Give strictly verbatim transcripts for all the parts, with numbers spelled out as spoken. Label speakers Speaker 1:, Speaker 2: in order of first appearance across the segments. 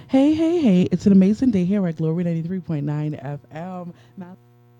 Speaker 1: Hey, hey, hey, it's an amazing day here at Glory ninety-three point nine F M. Now,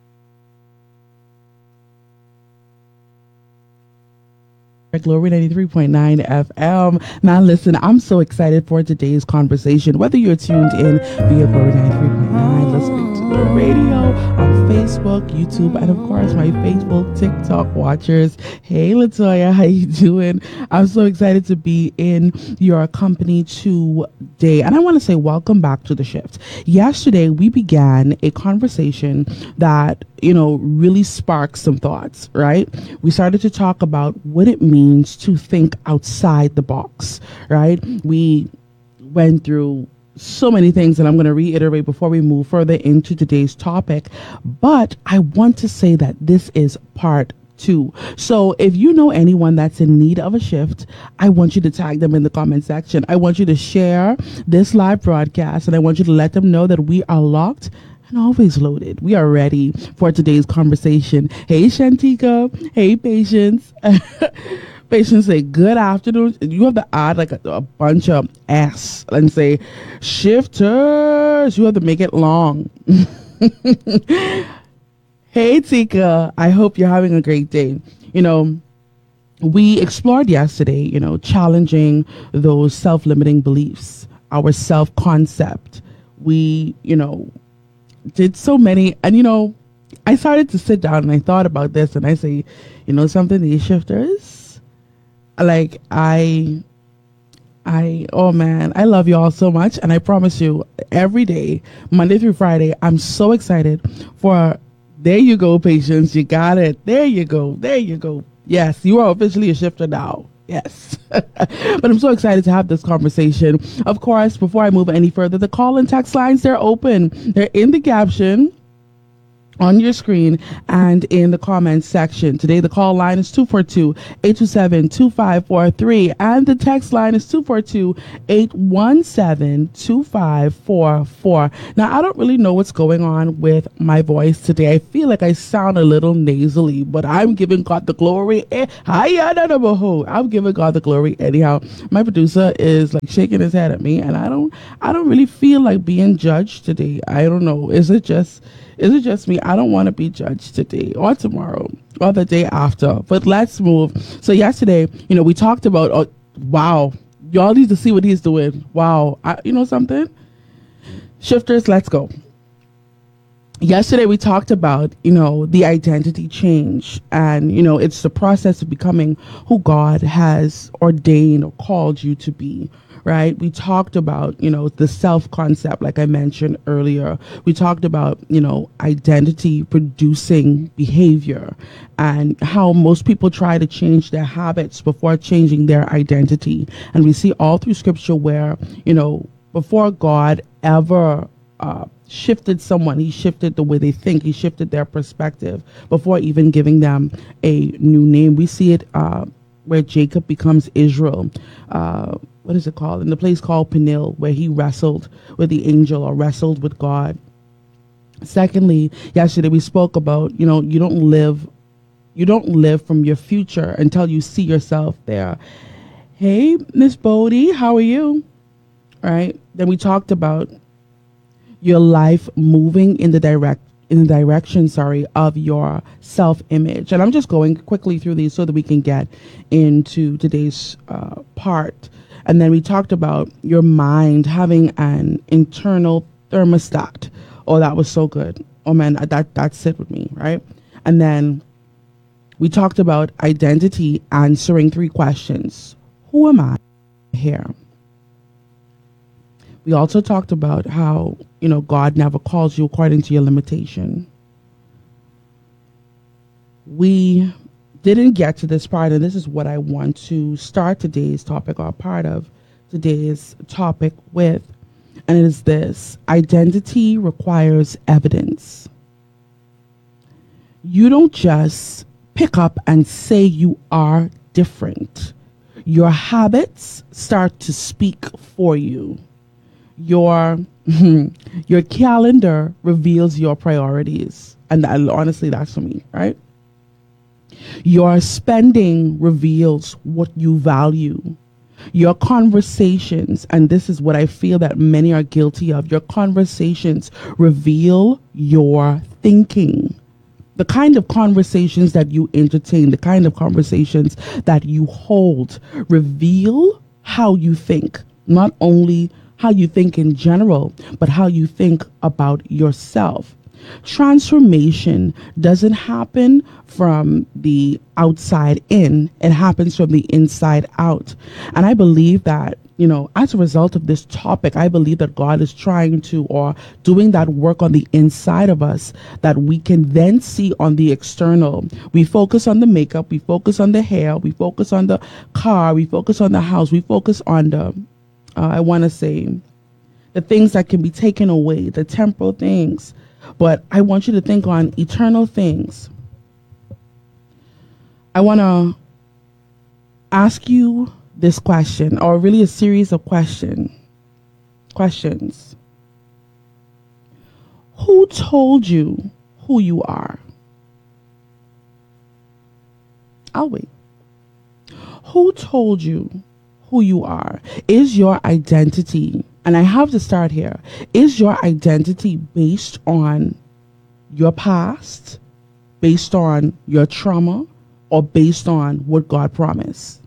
Speaker 1: at Glory ninety-three point nine F M. Now, listen, I'm so excited for today's conversation. Whether you're tuned in via Glory ninety-three point nine, listening to the radio, on Facebook, YouTube, and of course, my Facebook, TikTok watchers. Hey, Latoya, how you doing? I'm so excited to be in your company today. And I want to say welcome back to the shift. Yesterday, we began a conversation that, you know, really sparked some thoughts, right? We started to talk about what it means to think outside the box, right? We went through so many things, and I'm going to reiterate before we move further into today's topic. But I want to say that this is part two. So if you know anyone that's in need of a shift, I want you to tag them in the comment section. I want you to share this live broadcast, and I want you to let them know that we are locked and always loaded. We are ready for today's conversation. Hey, Shantika. Hey, Patience. Patience say good afternoon. You have to add like a, a bunch of S and say shifters. You have to make it long. Hey, Tika. I hope you're having a great day. You know, we explored yesterday, you know, challenging those self-limiting beliefs, our self-concept. We, you know, did so many, and you know, I started to sit down and I thought about this, and I say, you know, something, these shifters, like I, I, oh man, I love you all so much, and I promise you, every day, Monday through Friday, I'm so excited for. There you go, Patience. You got it. There you go. There you go. Yes, you are officially a shifter now. Yes. But I'm so excited to have this conversation. Of course, before I move any further, the call and text lines, they're open. They're in the caption on your screen and in the comments section. Today, the call line is two four two, eight two seven, two five four three, and the text line is two four two, eight one seven, two five four four. Now, I don't really know what's going on with my voice today. I feel like I sound a little nasally, but I'm giving God the glory. I'm giving God the glory anyhow. My producer is like shaking his head at me, and I don't, I don't really feel like being judged today. I don't know. Is it just Is it just me? I don't want to be judged today or tomorrow or the day after. But let's move. So yesterday, you know, we talked about, oh, wow, y'all need to see what he's doing. Wow. I, you know something? Shifters, let's go. Yesterday, we talked about, you know, the identity change. And, you know, it's the process of becoming who God has ordained or called you to be. Right? We talked about, you know, the self concept, like I mentioned earlier. We talked about, you know, identity producing behavior and how most people try to change their habits before changing their identity. And we see all through scripture where, you know, before God ever uh, shifted someone, he shifted the way they think, he shifted their perspective before even giving them a new name. We see it uh, where Jacob becomes Israel. Uh, what is it called? In the place called Peniel, where he wrestled with the angel or wrestled with God. Secondly, yesterday we spoke about, you know, you don't live, you don't live from your future until you see yourself there. Hey, Miss Bodie, how are you? All right. Then we talked about your life moving in the direct in the direction, sorry, of your self-image. And I'm just going quickly through these so that we can get into today's uh, part. And then we talked about your mind having an internal thermostat. Oh, that was so good. Oh man, that that's it with me, right? And then we talked about identity, answering three questions. Who am I here? We also talked about how, you know, God never calls you according to your limitation. We didn't get to this part, and this is what I want to start today's topic, or part of today's topic with, and it is this: identity requires evidence. You don't just pick up and say you are different. Your habits start to speak for you. Your your calendar reveals your priorities, and that, honestly, that's for me, right? Your spending reveals what you value. Your conversations, and this is what I feel that many are guilty of, your conversations reveal your thinking. The kind of conversations that you entertain, the kind of conversations that you hold reveal how you think, not only how you think in general, but how you think about yourself. Transformation doesn't happen from the outside in, it happens from the inside out. And I believe that, you know, as a result of this topic, I believe that God is trying to, or doing that work on the inside of us that we can then see on the external. We focus on the makeup, we focus on the hair, we focus on the car, we focus on the house, we focus on the, uh, I want to say, the things that can be taken away, the temporal things. But I want you to think on eternal things. I want to ask you this question, or really a series of question, questions. Who told you who you are? I'll wait. Who told you who you are? Is your identity, and I have to start here, is your identity based on your past, based on your trauma, or based on what God promised?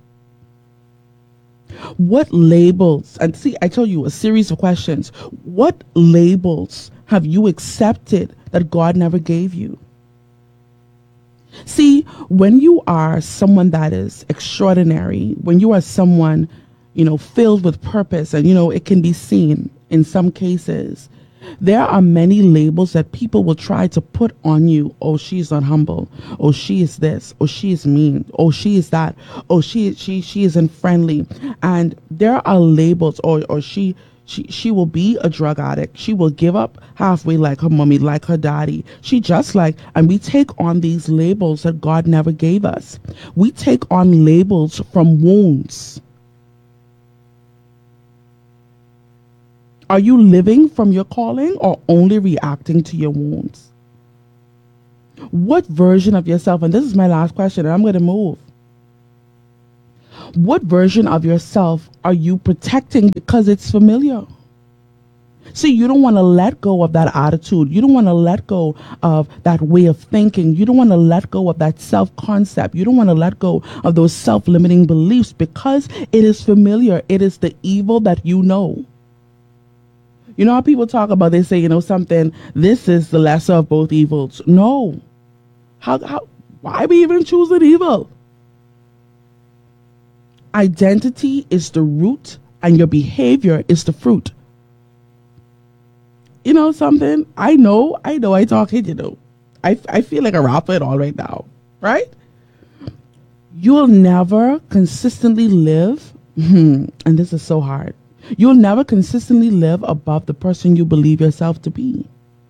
Speaker 1: What labels, and see, I told you a series of questions. What labels have you accepted that God never gave you? See, when you are someone that is extraordinary, when you are someone, you know, filled with purpose, and, you know, it can be seen in some cases, there are many labels that people will try to put on you. Oh, she's not humble. Oh, she is this. Oh, she is mean. Oh, she is that. Oh, she she she isn't friendly. And there are labels. Or or she she she will be a drug addict. She will give up halfway like her mommy, like her daddy. She just like, and we take on these labels that God never gave us. We take on labels from wounds. Are you living from your calling or only reacting to your wounds? What version of yourself, and this is my last question, and I'm going to move. What version of yourself are you protecting because it's familiar? See, you don't want to let go of that attitude. You don't want to let go of that way of thinking. You don't want to let go of that self-concept. You don't want to let go of those self-limiting beliefs because it is familiar. It is the evil that you know. You know how people talk about, they say, you know, something, this is the lesser of both evils. No. How, how, why we even choose an evil? Identity is the root and your behavior is the fruit. You know something? I know, I know I talk it, you know. I, I feel like a rapper and all right now, right? You'll never consistently live, and this is so hard. You'll never consistently live above the person you believe yourself to be.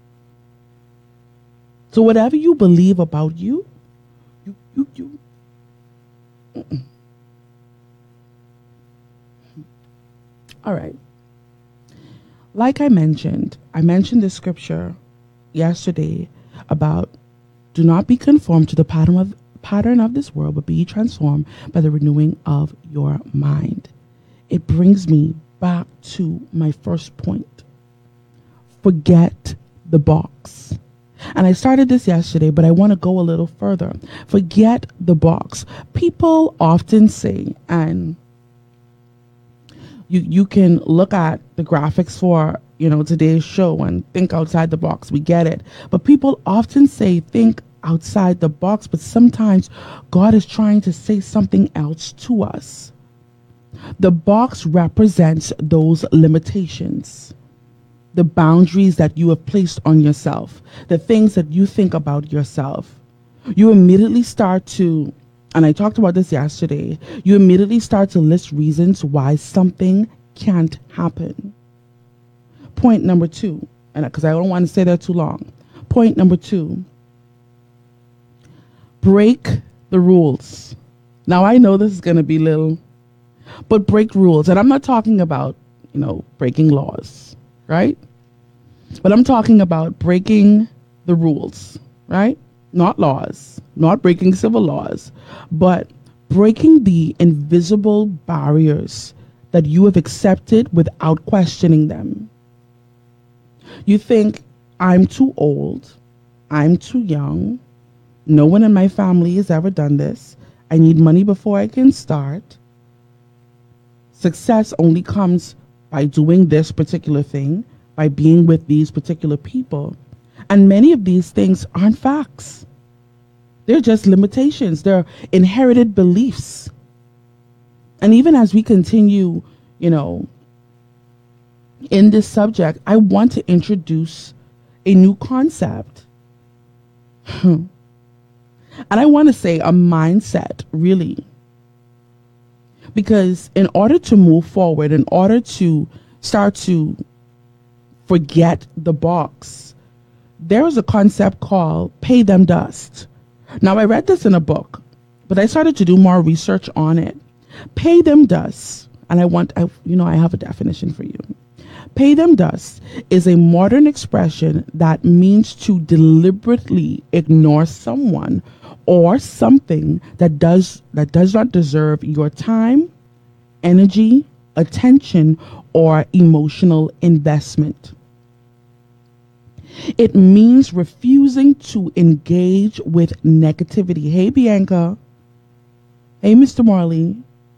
Speaker 1: So whatever you believe about you, you, you, you. Mm-mm. All right. Like I mentioned, I mentioned the scripture yesterday about do not be conformed to the pattern of pattern of this world, but be transformed by the renewing of your mind. It brings me back to my first point. Forget the box. And I started this yesterday, but I want to go a little further. Forget the box. People often say, and you you can look at the graphics for, you know, today's show and think outside the box. We get it. But people often say, think outside the box, but sometimes God is trying to say something else to us. The box represents those limitations, the boundaries that you have placed on yourself, the things that you think about yourself. You immediately start to, and I talked about this yesterday, you immediately start to list reasons why something can't happen. Point number two, and because I don't want to stay there too long. Point number two, break the rules. Now I know this is going to be little, but break rules. And I'm not talking about, you know, breaking laws, right? But I'm talking about breaking the rules, right? Not laws, not breaking civil laws, but breaking the invisible barriers that you have accepted without questioning them. You think, I'm too old, I'm too young, no one in my family has ever done this, I need money before I can start. Success only comes by doing this particular thing, by being with these particular people. And many of these things aren't facts. They're just limitations. They're inherited beliefs. And even as we continue, you know, in this subject, I want to introduce a new concept. And I want to say a mindset, really. Because in order to move forward, in order to start to forget the box, there is a concept called pay them dust. Now, I read this in a book, but I started to do more research on it. Pay them dust, and I want, I, you know, I have a definition for you. Pay them dust is a modern expression that means to deliberately ignore someone or something that does that does not deserve your time, energy, attention, or emotional investment. It means refusing to engage with negativity. Hey, Bianca. Hey, Mister Marley.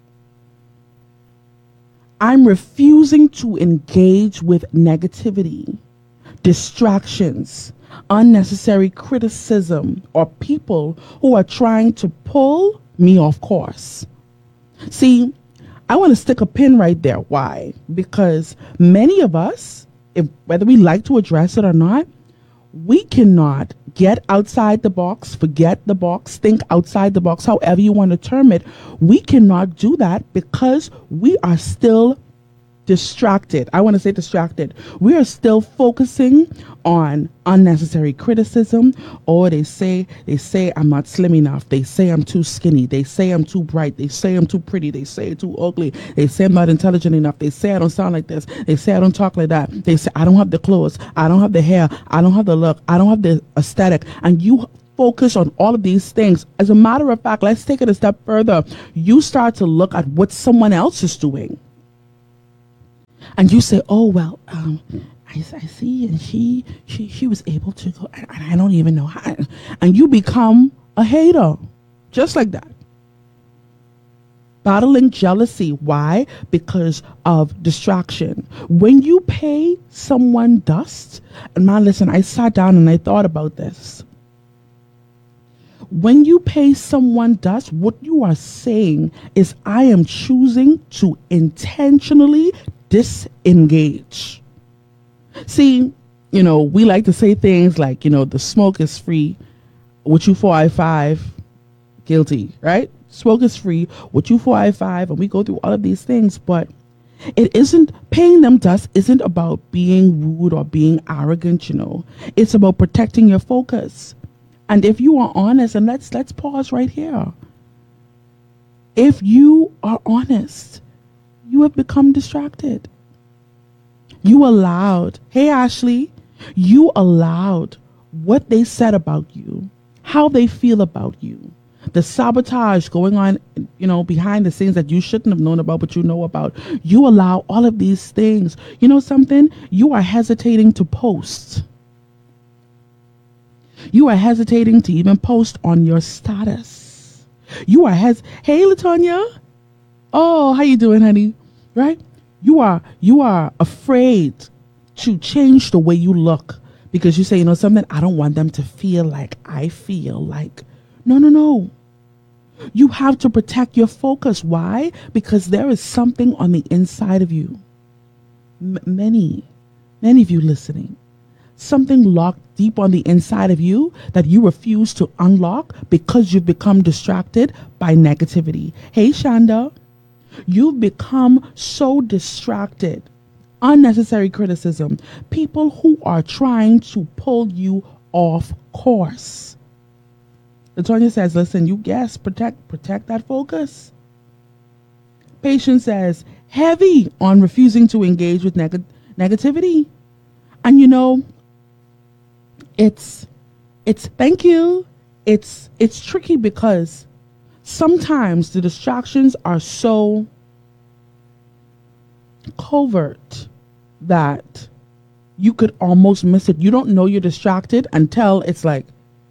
Speaker 1: I'm refusing to engage with negativity, distractions, unnecessary criticism, or people who are trying to pull me off course. See, I want to stick a pin right there. Why? Because many of us, if whether we like to address it or not, we cannot get outside the box, forget the box, think outside the box, however you want to term it. We cannot do that because we are still distracted. I want to say distracted. We are still focusing on unnecessary criticism. Or they say, they say I'm not slim enough. They say I'm too skinny. They say I'm too bright. They say I'm too pretty. They say I'm too ugly. They say I'm not intelligent enough. They say I don't sound like this. They say I don't talk like that. They say I don't have the clothes. I don't have the hair. I don't have the look. I don't have the aesthetic. And you focus on all of these things. As a matter of fact, let's take it a step further. You start to look at what someone else is doing. And you say, oh, well, um, I, I see, and she, she, she was able to go, and I don't even know how. And you become a hater, just like that. Battling jealousy. Why? Because of distraction. When you pay someone dust, and man, listen, I sat down and I thought about this. When you pay someone dust, what you are saying is, I am choosing to intentionally disengage. See, you know, we like to say things like, you know, the smoke is free. What you for I five, guilty, right? Smoke is free. What you for I five, and we go through all of these things, but it isn't, paying them dust isn't about being rude or being arrogant, you know. It's about protecting your focus. And if you are honest, and let's let's pause right here. If you are honest, you have become distracted. You allowed, hey Ashley, you allowed what they said about you, how they feel about you, the sabotage going on, you know, behind the scenes that you shouldn't have known about, but you know about. You allow all of these things. You know something? You are hesitating to post. You are hesitating to even post on your status. You are hes. Hey, Latonya. Oh, how you doing, honey? Right? You are you are afraid to change the way you look because you say, you know something, I don't want them to feel like I feel like. No, no, no. You have to protect your focus. Why? Because there is something on the inside of you. M- many, many of you listening. Something locked deep on the inside of you that you refuse to unlock because you've become distracted by negativity. Hey, Shanda. You've become so distracted. Unnecessary criticism. People who are trying to pull you off course. Latonya says, listen, you guess, protect, protect that focus. Patience says, heavy on refusing to engage with neg- negativity. And you know, it's, it's, thank you. It's, it's tricky because sometimes the distractions are so covert that you could almost miss it. You don't know you're distracted until it's like,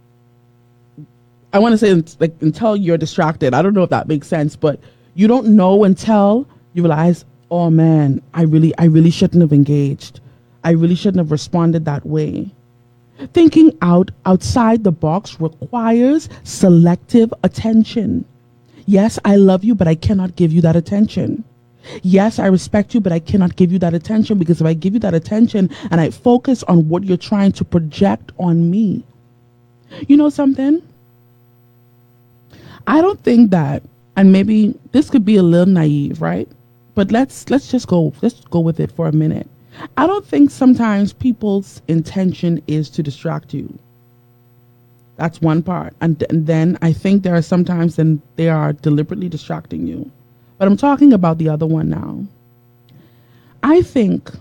Speaker 1: I want to say like until you're distracted. I don't know if that makes sense, but you don't know until you realize, oh man, I really, I really shouldn't have engaged. I really shouldn't have responded that way. Thinking out outside the box requires selective attention. Yes, I love you, but I cannot give you that attention. Yes, I respect you, but I cannot give you that attention, because if I give you that attention and I focus on what you're trying to project on me, you know something? I don't think that, and maybe this could be a little naive, right? But let's let's just go let's go with it for a minute. I don't think sometimes people's intention is to distract you. That's one part. And, th- and then I think there are sometimes then they are deliberately distracting you. But I'm talking about the other one now. I think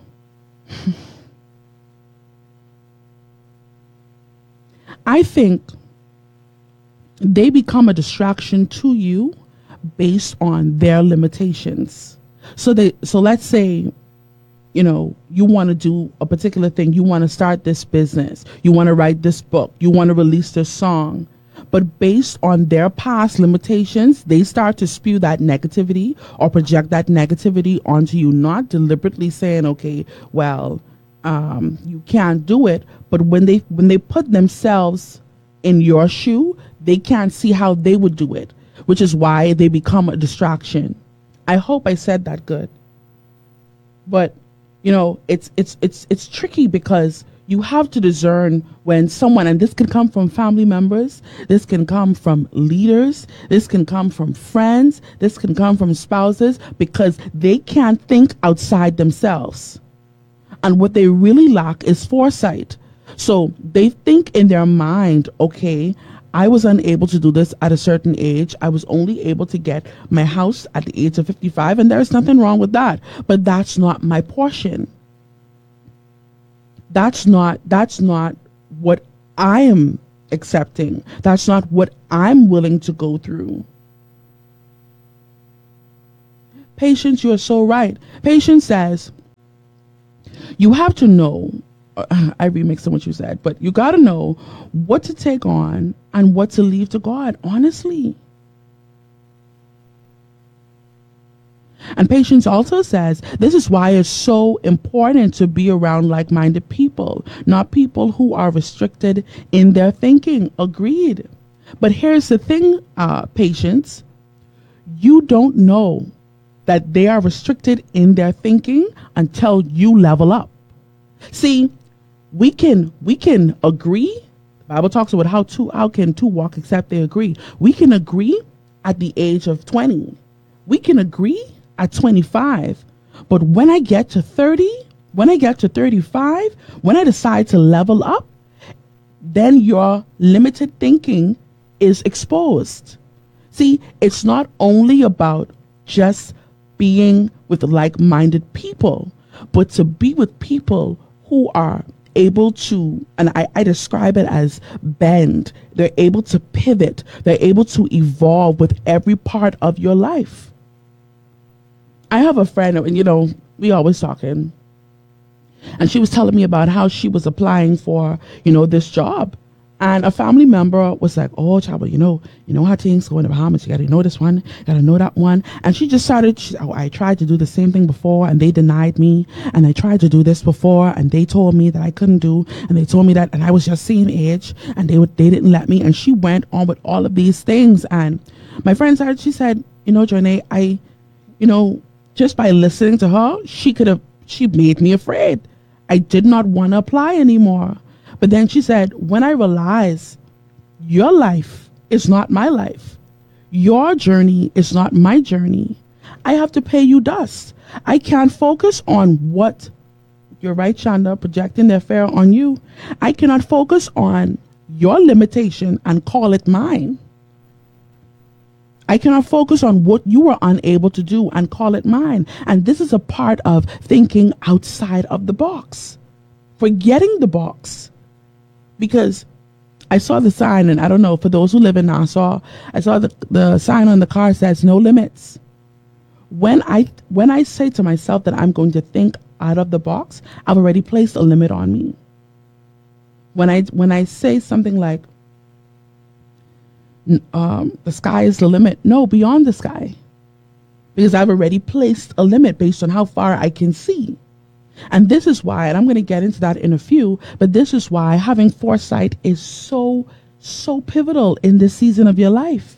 Speaker 1: I think they become a distraction to you based on their limitations. So they so let's say, you know, you want to do a particular thing. You want to start this business. You want to write this book. You want to release this song. But based on their past limitations, they start to spew that negativity or project that negativity onto you, not deliberately saying, okay, well, um, you can't do it. But when they when they put themselves in your shoe, they can't see how they would do it, which is why they become a distraction. I hope I said that good. But, you know, it's it's it's it's tricky because you have to discern when someone, and this can come from family members, this can come from leaders, this can come from friends, this can come from spouses, because they can't think outside themselves. And what they really lack is foresight. So they think in their mind, okay, I was unable to do this at a certain age. I was only able to get my house at the age of fifty-five, and there's nothing wrong with that. But that's not my portion. That's not that's not what I am accepting. That's not what I'm willing to go through. Patience, you're so right. Patience says, you have to know, I remixed what you said, but you got to know what to take on and what to leave to God, honestly. And patience also says, this is why it's so important to be around like-minded people, not people who are restricted in their thinking. Agreed. But here's the thing, uh, patience. You don't know that they are restricted in their thinking until you level up. See, we can we can agree. The Bible talks about how two how can two walk except they agree. We can agree at the age of twenty. We can agree at twenty-five. But when I get to thirty, when I get to thirty-five, when I decide to level up, then your limited thinking is exposed. See, it's not only about just being with like-minded people, but to be with people who are able to, and I, I describe it as bend. They're able to pivot. They're able to evolve with every part of your life. I have a friend, and you know, we always talking, and she was telling me about how she was applying for, you know, this job. And a family member was like, oh, child, you know, you know how things go in the Bahamas. You got to know this one, you got to know that one. And she just started, she, oh, I tried to do the same thing before and they denied me. And I tried to do this before and they told me that I couldn't do. And they told me that, and I was just same age and they would, they didn't let me. And she went on with all of these things. And my friend said, she said, you know, Journey, I, you know, just by listening to her, she could have, she made me afraid. I did not want to apply anymore. But then she said, when I realized your life is not my life, your journey is not my journey, I have to pay you dust. I can't focus on what, you're right, Shonda, projecting their fear on you. I cannot focus on your limitation and call it mine. I cannot focus on what you were unable to do and call it mine. And this is a part of thinking outside of the box, forgetting the box. Because I saw the sign, and I don't know, for those who live in Nassau, I saw the, the sign on the car says no limits. When I when I say to myself that I'm going to think out of the box, I've already placed a limit on me. When I when I say something like, um, the sky is the limit, no, beyond the sky, because I've already placed a limit based on how far I can see. And this is why, and I'm going to get into that in a few, but this is why having foresight is so, so pivotal in this season of your life.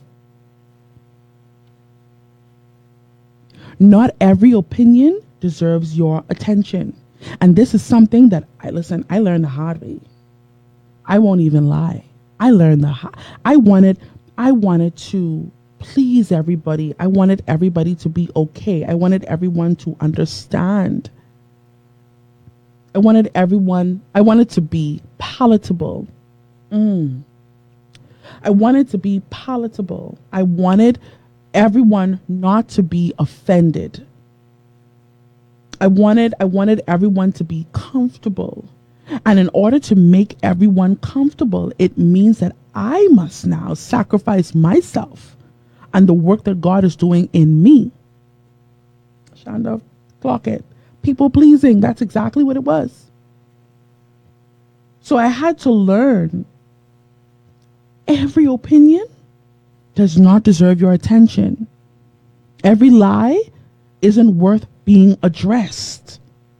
Speaker 1: Not every opinion deserves your attention. And this is something that I listen, I learned the hard way. I won't even lie. I learned the hard. I wanted I wanted to please everybody. I wanted everybody to be okay. I wanted everyone to understand. I wanted everyone, I wanted to be palatable. Mm. I wanted to be palatable. I wanted everyone not to be offended. I wanted, I wanted everyone to be comfortable. And in order to make everyone comfortable, it means that I must now sacrifice myself and the work that God is doing in me. Shonda, clock it. People pleasing, that's exactly what it was. So I had to learn every opinion does not deserve your attention. Every lie isn't worth being addressed.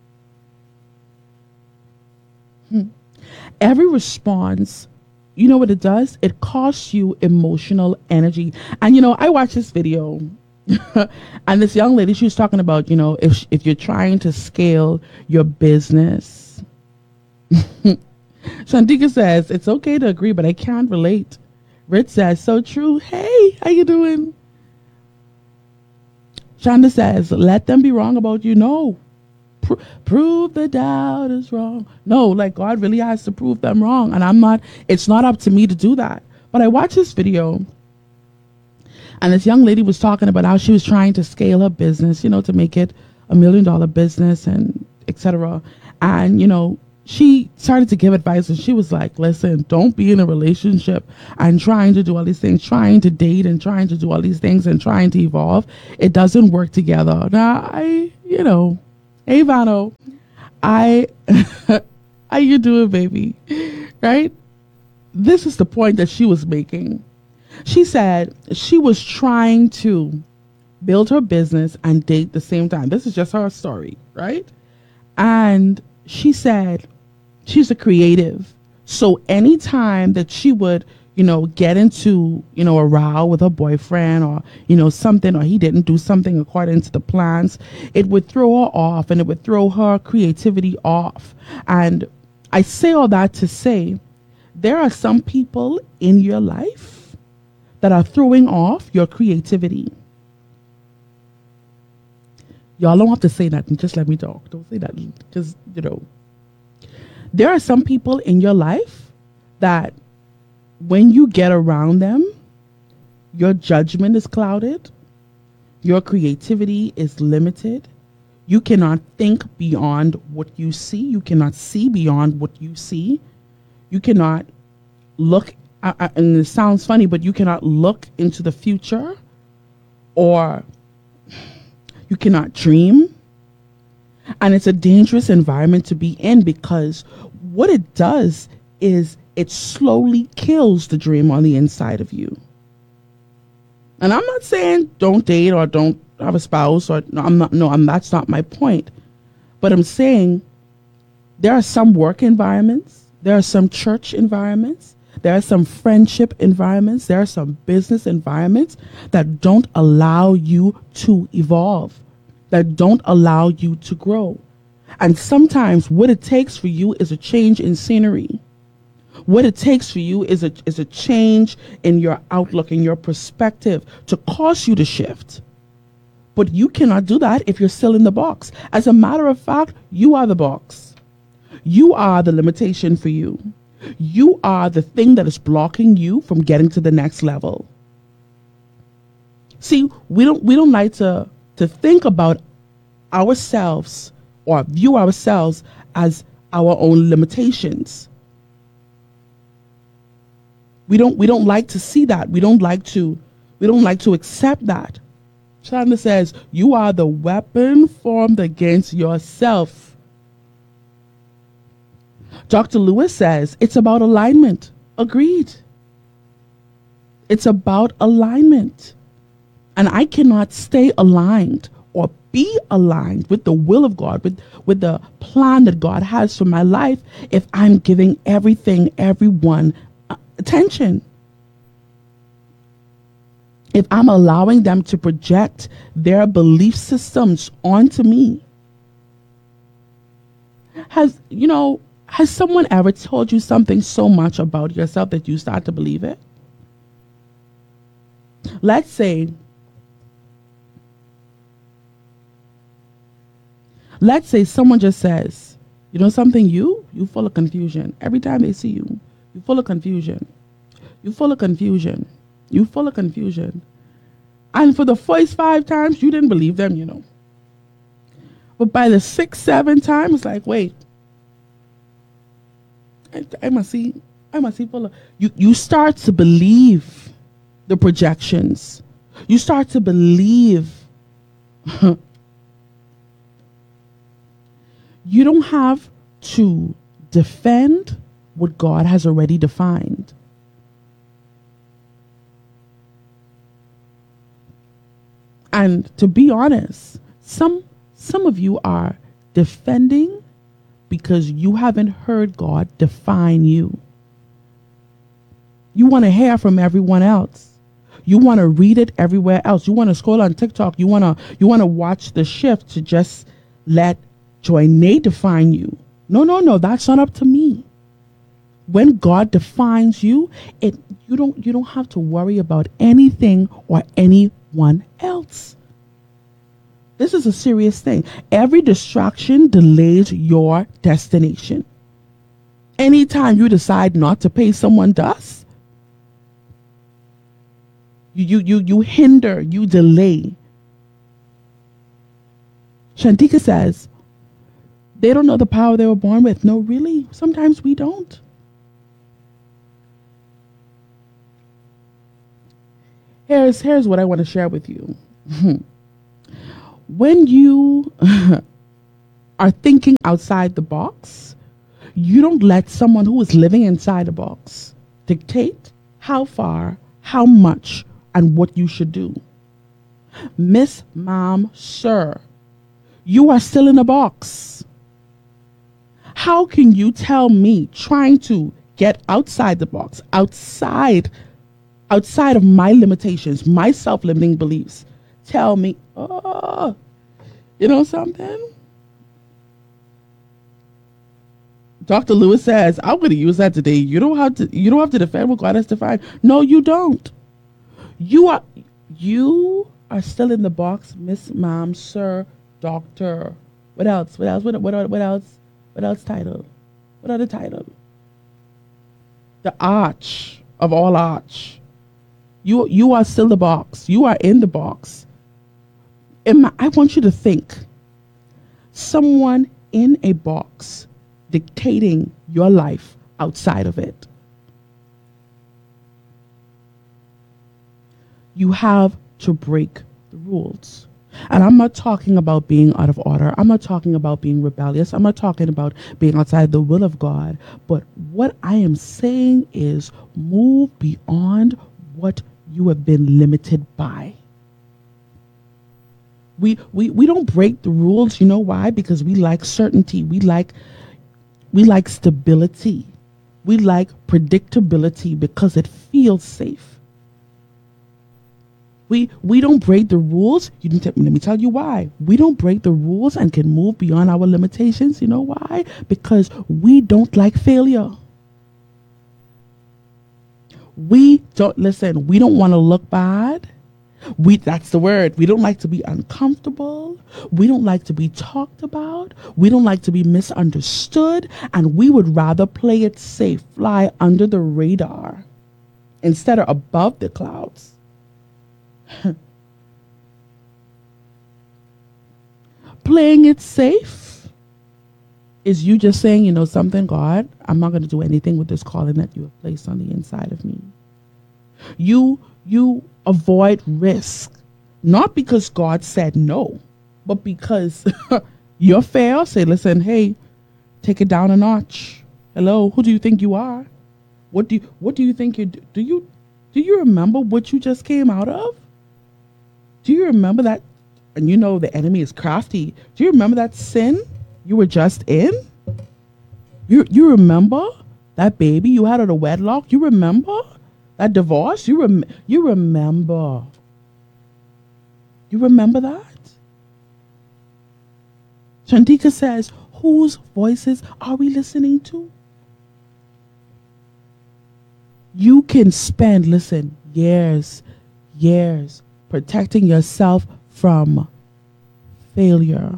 Speaker 1: Hmm. Every response, you know what it does? It costs you emotional energy. And you know, I watched this video and this young lady, she was talking about, you know, if if you're trying to scale your business. Shantika says, it's okay to agree, but I can't relate. Rich says, so true. Hey, how you doing? Shonda says, let them be wrong about you. No. Pro- prove the doubt is wrong. No, like God really has to prove them wrong. And I'm not, it's not up to me to do that. But I watched this video and this young lady was talking about how she was trying to scale her business, you know, to make it a million dollar business and et cetera. And, you know, she started to give advice and she was like, listen, don't be in a relationship and trying to do all these things, trying to date and trying to do all these things and trying to evolve. It doesn't work together. Now, I, you know, hey, Vano, I, how you doing, baby? Right? This is the point that she was making. She said she was trying to build her business and date at the same time. This is just her story, right? And she said she's a creative. So anytime that she would, you know, get into, you know, a row with her boyfriend or, you know, something, or he didn't do something according to the plans, it would throw her off and it would throw her creativity off. And I say all that to say there are some people in your life that are throwing off your creativity. Y'all don't have to say nothing. Just let me talk. Don't say nothing. Just, you know. There are some people in your life that when you get around them, your judgment is clouded. Your creativity is limited. You cannot think beyond what you see. You cannot see beyond what you see. You cannot look, uh, and it sounds funny, but you cannot look into the future, or you cannot dream. And it's a dangerous environment to be in, because what it does is it slowly kills the dream on the inside of you. And I'm not saying don't date or don't have a spouse, or no, I'm not, no, I'm, that's not my point. But I'm saying there are some work environments, there are some church environments, there are some friendship environments, there are some business environments that don't allow you to evolve, that don't allow you to grow. And sometimes what it takes for you is a change in scenery. What it takes for you is a is a change in your outlook, in your perspective, to cause you to shift. But you cannot do that if you're still in the box. As a matter of fact, you are the box. You are the limitation for you. You are the thing that is blocking you from getting to the next level. See, we don't we don't like to to think about ourselves or view ourselves as our own limitations. We don't we don't like to see that. We don't like to we don't like to accept that. Chandler says, you are the weapon formed against yourself. Doctor Lewis says, it's about alignment. Agreed. It's about alignment. And I cannot stay aligned or be aligned with the will of God, with, with the plan that God has for my life, if I'm giving everything, everyone uh, attention. If I'm allowing them to project their belief systems onto me. Has, you know, has someone ever told you something so much about yourself that you start to believe it? Let's say, let's say someone just says, you know something, you, you full of confusion. Every time they see you, you full of confusion. You full of confusion. You full of confusion. And for the first five times, you didn't believe them, you know. But by the sixth, seventh time, it's like, wait, I, I must see, I must see full of, you, you start to believe the projections. You start to believe. You don't have to defend what God has already defined. And to be honest, some some of you are defending because you haven't heard God define you. You want to hear from everyone else. You want to read it everywhere else. You want to scroll on TikTok. You want to you want to watch the shift to just let Joyné define you. No, no, no, that's not up to me. When God defines you, it you don't you don't have to worry about anything or anyone else. This is a serious thing. Every distraction delays your destination. Anytime you decide not to pay someone dust, you you you, you hinder, you delay. Shantika says, they don't know the power they were born with. No, really, sometimes we don't. Here's, here's what I want to share with you. When you are thinking outside the box, you don't let someone who is living inside a box dictate how far, how much, and what you should do. Miss, mom, sir, you are still in a box. How can you tell me trying to get outside the box, outside outside of my limitations, my self-limiting beliefs, tell me, oh, you know something? Doctor Lewis says, I'm going to use that today. You don't have to, you don't have to defend what God has defined. No, you don't. You are, you are still in the box, Miss, Mom, Sir, Doctor. What else? What else? What, what, what else? What else title? What other title? The arch of all arch. You you are still the box. You are in the box. My, I want you to think. Someone in a box dictating your life outside of it. You have to break the rules. And I'm not talking about being out of order. I'm not talking about being rebellious. I'm not talking about being outside the will of God. But what I am saying is move beyond what you have been limited by. We, we, we don't break the rules. You know why? Because we like certainty. We like, we like stability. We like predictability because it feels safe. We, we don't break the rules. You need to, let me tell you why. We don't break the rules and can move beyond our limitations. You know why? Because we don't like failure. We don't, listen, we don't want to look bad. We, that's the word. We don't like to be uncomfortable. We don't like to be talked about. We don't like to be misunderstood. And we would rather play it safe, fly under the radar instead of above the clouds. Playing it safe is you just saying, you know something, God, I'm not going to do anything with this calling that you have placed on the inside of me. You, you avoid risk Not because God said no, but because you're fair. Say, listen, hey, take it down a notch. Hello, who do you think you are? What do you, what do you think you do? Do you do you remember what you just came out of? Do you remember that? And you know the enemy is crafty. Do you remember that sin you were just in? You you remember that baby you had at a wedlock? You remember that divorce? You rem- you remember. You remember that? Chandika says, whose voices are we listening to? You can spend, listen, years, years protecting yourself from failure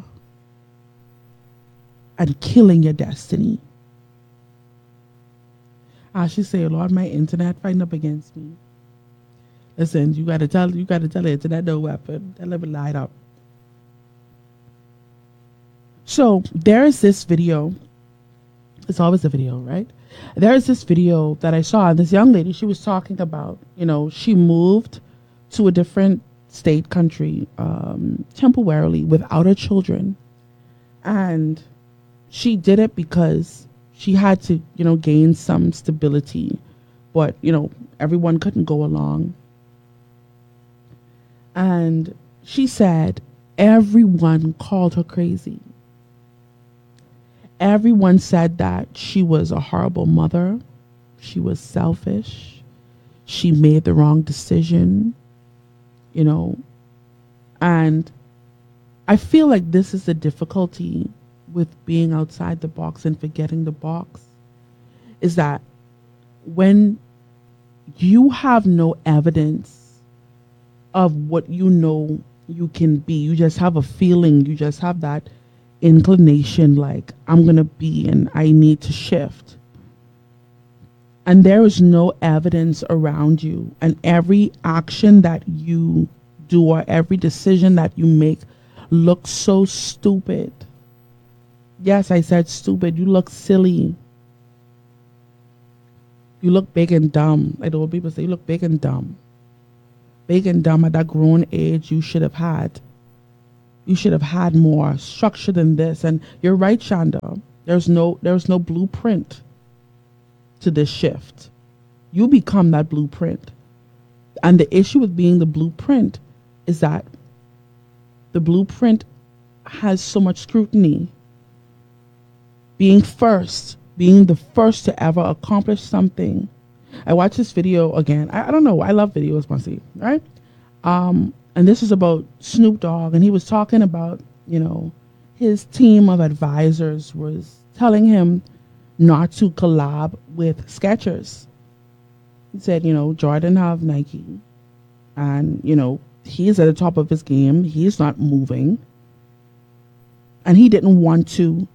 Speaker 1: and killing your destiny. I should say, Lord, my internet fighting up against me. Listen, you gotta tell you gotta tell the internet no weapon. Tell them light up. So there is this video. It's always a video, right? There is this video that I saw. This young lady, she was talking about, you know, she moved to a different state, country, um, temporarily without her children. And she did it because she had to, you know, gain some stability. But, you know, everyone couldn't go along. And she said everyone called her crazy. Everyone said that she was a horrible mother. She was selfish. She made the wrong decision, you know. And I feel like this is the difficulty with being outside the box and forgetting the box, is that when you have no evidence of what you know you can be, you just have a feeling, you just have that inclination, like, I'm going to be and I need to shift. And there is no evidence around you. And every action that you do or every decision that you make looks so stupid. Yes, I said stupid. You look silly. You look big and dumb. Like the old people say, you look big and dumb. Big and dumb at that grown age you should have had. You should have had more structure than this. And you're right, Shonda. There's no there's no blueprint to this shift. You become that blueprint. And the issue with being the blueprint is that the blueprint has so much scrutiny. Being first, being the first to ever accomplish something. I watched this video again. I, I don't know. I love videos, Marcy, right? Um, and this is about Snoop Dogg. And he was talking about, you know, his team of advisors was telling him not to collab with Skechers. He said, you know, Jordan have Nike. And, you know, he's at the top of his game. He's not moving. And he didn't want to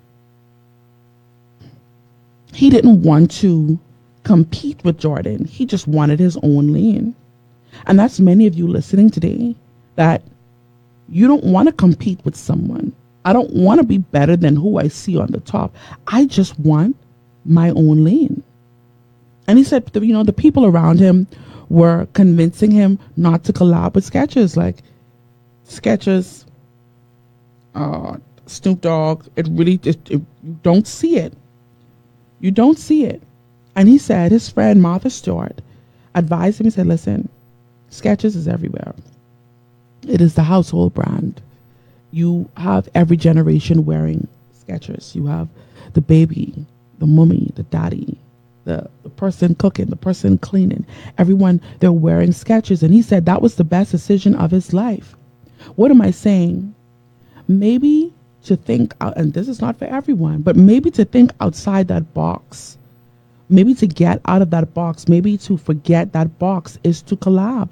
Speaker 1: He didn't want to compete with Jordan. He just wanted his own lane. And that's many of you listening today, that you don't want to compete with someone. I don't want to be better than who I see on the top. I just want my own lane. And he said, you know, the people around him were convincing him not to collab with Skechers. Like, Skechers, uh, Snoop Dogg, it really, it, it, you don't see it. You don't see it. And he said his friend Martha Stewart advised him. He said, listen, Skechers is everywhere. It is the household brand. You have every generation wearing Skechers. You have the baby, the mummy, the daddy, the, the person cooking, the person cleaning. Everyone, they're wearing Skechers. And he said that was the best decision of his life. What am I saying? Maybe to think out, and this is not for everyone, but maybe to think outside that box, maybe to get out of that box, maybe to forget that box is to collab.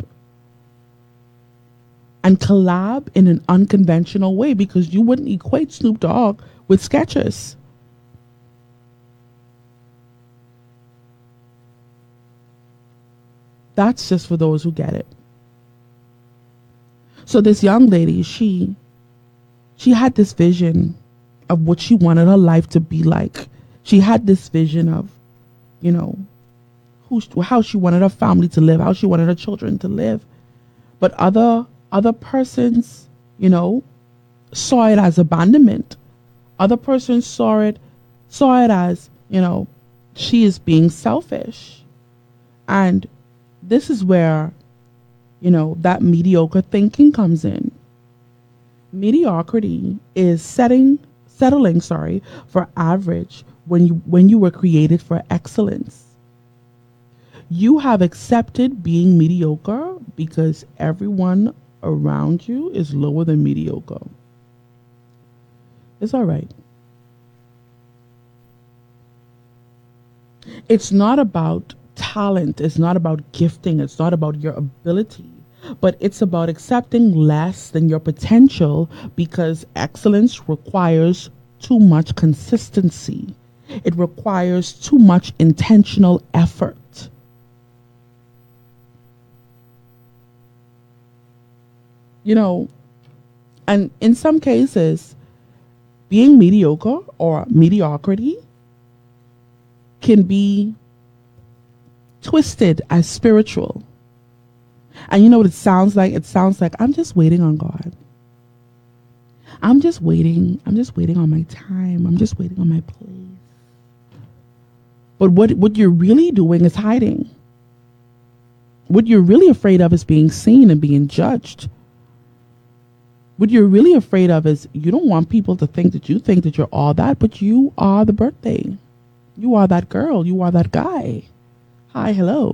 Speaker 1: And collab in an unconventional way, because you wouldn't equate Snoop Dogg with Skechers. That's just for those who get it. So this young lady, she She had this vision of what she wanted her life to be like. She had this vision of, you know, who, how she wanted her family to live, how she wanted her children to live. But other Other persons, you know, saw it as abandonment. Other persons saw it saw it as, you know, she is being selfish. And this is where, you know, that mediocre thinking comes in. Mediocrity is setting settling, sorry, for average when you when you were created for excellence. You have accepted being mediocre because everyone around you is lower than mediocre. It's all right. It's not about talent. It's not about gifting. It's not about your ability. But it's about accepting less than your potential because excellence requires too much consistency. It requires too much intentional effort. You know, and in some cases, being mediocre or mediocrity can be twisted as spiritual. And you know what it sounds like? It sounds like I'm just waiting on God. I'm just waiting. I'm just waiting on my time. I'm just waiting on my place. But what, what you're really doing is hiding. What you're really afraid of is being seen and being judged. What you're really afraid of is you don't want people to think that you think that you're all that, but you are the birthday. You are that girl. You are that guy. Hi, hello.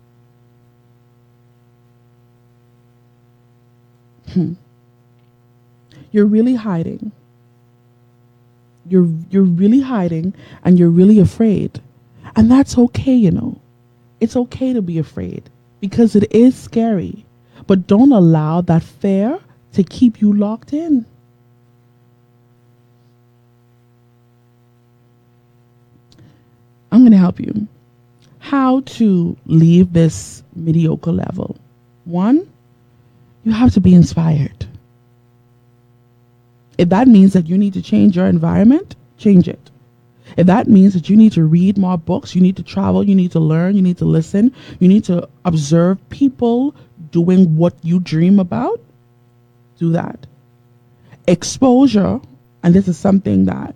Speaker 1: Hmm. You're really hiding. You're you're really hiding and you're really afraid. And that's okay, you know. It's okay to be afraid because it is scary. But don't allow that fear to keep you locked in. I'm going to help you. How to leave this mediocre level. One, you have to be inspired. If that means that you need to change your environment, change it. If that means that you need to read more books, you need to travel, you need to learn, you need to listen, you need to observe people doing what you dream about, do that. Exposure, and this is something that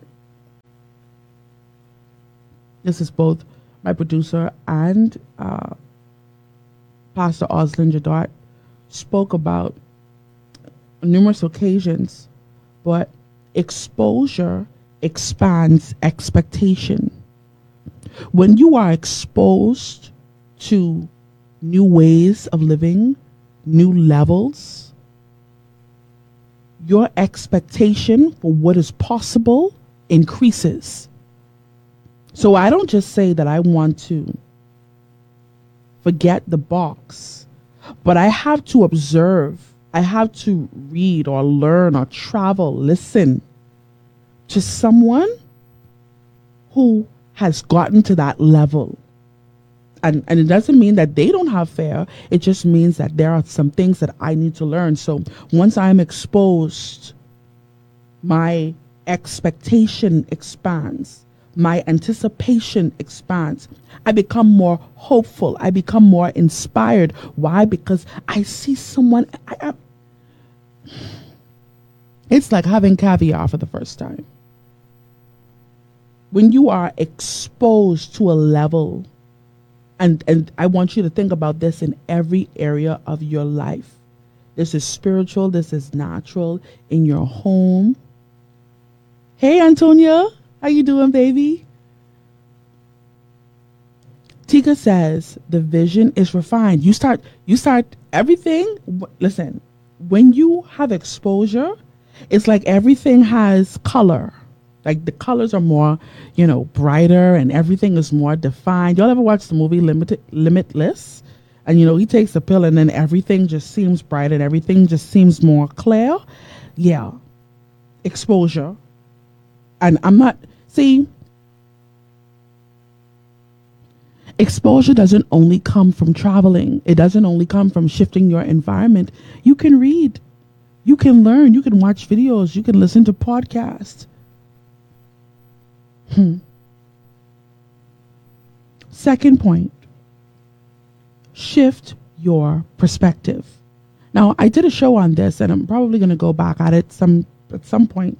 Speaker 1: this is both my producer and uh, Pastor Oslin Jadot spoke about on numerous occasions, but exposure expands expectation. When you are exposed to new ways of living, new levels, your expectation for what is possible increases. So I don't just say that I want to forget the box, but I have to observe. I have to read or learn or travel, listen to someone who has gotten to that level. And, and it doesn't mean that they don't have fear. It just means that there are some things that I need to learn. So once I'm exposed, my expectation expands. My anticipation expands. I become more hopeful. I become more inspired. Why? Because I see someone. I, I, it's like having caviar for the first time. When you are exposed to a level, and, and I want you to think about this in every area of your life. This is spiritual. This is natural. In your home. Hey, Antonia. How you doing, baby? Tika says the vision is refined. You start, you start everything. Listen, when you have exposure, it's like everything has color. Like the colors are more, you know, brighter and everything is more defined. Y'all ever watch the movie Limited, Limitless? And, you know, he takes a pill and then everything just seems bright and everything just seems more clear. Yeah. Exposure. And I'm not, see, exposure doesn't only come from traveling. It doesn't only come from shifting your environment. You can read. You can learn. You can watch videos. You can listen to podcasts. Hmm. Second point, shift your perspective. Now, I did a show on this, and I'm probably going to go back at it some at some point.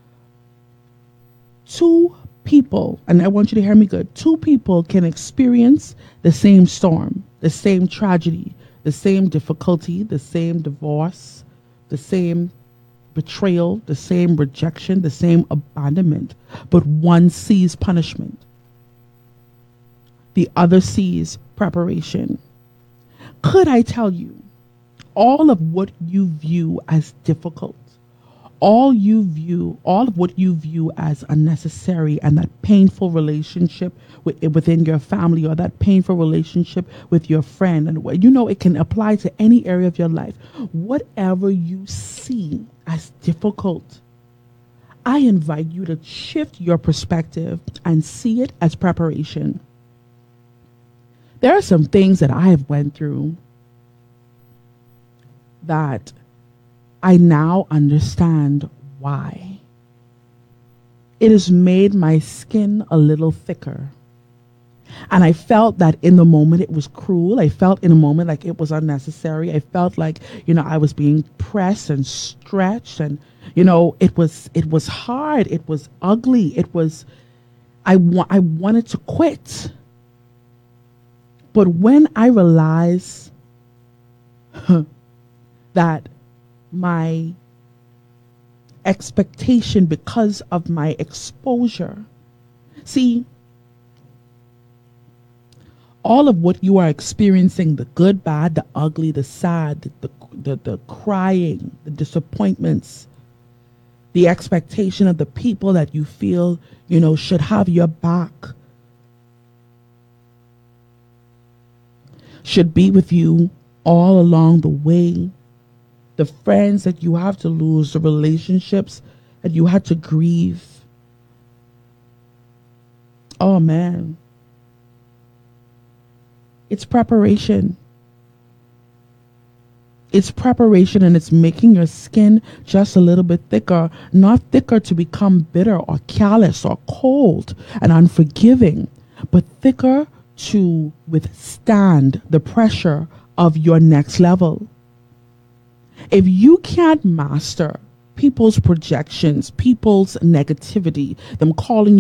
Speaker 1: Two people, and I want you to hear me good, two people can experience the same storm, the same tragedy, the same difficulty, the same divorce, the same betrayal, the same rejection, the same abandonment, but one sees punishment. The other sees preparation. Could I tell you, all of what you view as difficult, all you view, all of what you view as unnecessary, and that painful relationship with, within your family, or that painful relationship with your friend, and you know, it can apply to any area of your life. Whatever you see as difficult, I invite you to shift your perspective and see it as preparation. There are some things that I have went through that I now understand why. It has made my skin a little thicker. And I felt that in the moment it was cruel. I felt in a moment like it was unnecessary. I felt like, you know, I was being pressed and stretched, and, you know, it was, it was hard. It was ugly. It was, I, wa- I wanted to quit. But when I realized that my expectation, because of my exposure, see, all of what you are experiencing, the good, bad, the ugly, the sad, the, the, the crying, the disappointments, the expectation of the people that you feel, you know, should have your back, should be with you all along the way, the friends that you have to lose, the relationships that you had to grieve. Oh man. It's preparation. It's preparation, and it's making your skin just a little bit thicker, not thicker to become bitter or callous or cold and unforgiving, but thicker to withstand the pressure of your next level. If you can't master people's projections, people's negativity, them calling